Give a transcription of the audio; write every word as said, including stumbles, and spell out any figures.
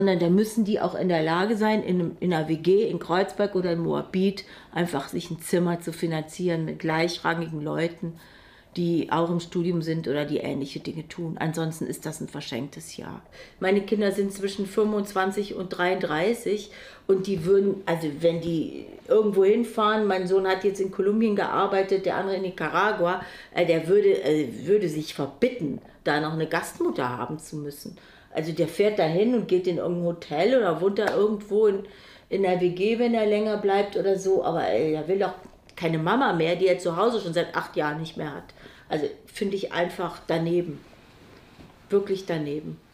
Sondern da müssen die auch in der Lage sein, in 'nem in 'ner W G in Kreuzberg oder in Moabit einfach sich 'n Zimmer zu finanzieren mit gleichrangigen Leuten, die auch im Studium sind oder die ähnliche Dinge tun. Ansonsten ist das 'n verschenktes Jahr. Meine Kinder sind zwischen fünfundzwanzig und dreiunddreißig und die würden also, wenn die irgendwo hinfahren mein Sohn hat jetzt in Kolumbien gearbeitet, der andere in Nicaragua, äh, der würde äh, würde sich verbitten, da noch 'ne Gastmutter haben zu müssen. Also, der fährt da hin und geht in irgend 'n Hotel oder wohnt da irgendwo in in 'ner W G, wenn er länger bleibt oder so, aber, ey, er will doch keine Mama mehr, die er zu Hause schon seit acht Jahren nicht mehr hat. Also, finde ich einfach daneben. Wirklich daneben.